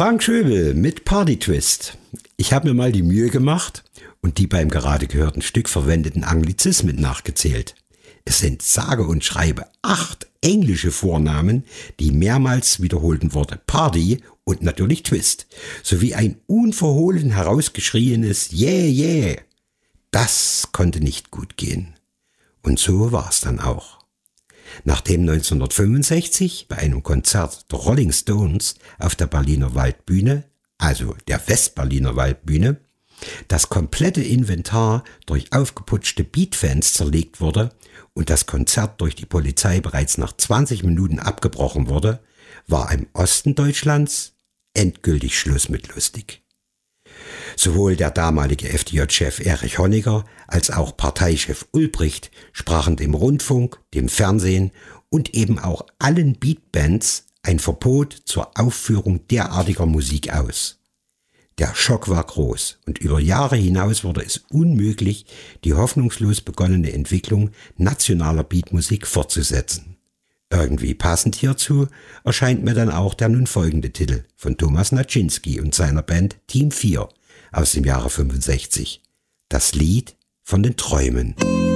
Frank Schöbel mit Party Twist. Ich habe mir mal die Mühe gemacht und die beim gerade gehörten Stück verwendeten Anglizismen nachgezählt. Es sind sage und schreibe 8 englische Vornamen, die mehrmals wiederholten Worte Party und natürlich Twist, sowie ein unverhohlen herausgeschrieenes Yeah, yeah. Das konnte nicht gut gehen. Und so war es dann auch. Nachdem 1965 bei einem Konzert der Rolling Stones auf der Berliner Waldbühne, also der Westberliner Waldbühne, das komplette Inventar durch aufgeputschte Beat-Fans zerlegt wurde und das Konzert durch die Polizei bereits nach 20 Minuten abgebrochen wurde, war im Osten Deutschlands endgültig Schluss mit lustig. Sowohl der damalige FDJ-Chef Erich Honecker als auch Parteichef Ulbricht sprachen dem Rundfunk, dem Fernsehen und eben auch allen Beatbands ein Verbot zur Aufführung derartiger Musik aus. Der Schock war groß und über Jahre hinaus wurde es unmöglich, die hoffnungslos begonnene Entwicklung nationaler Beatmusik fortzusetzen. Irgendwie passend hierzu erscheint mir dann auch der nun folgende Titel von Thomas Naczynski und seiner Band Team 4 aus dem Jahre 65. Das Lied von den Träumen.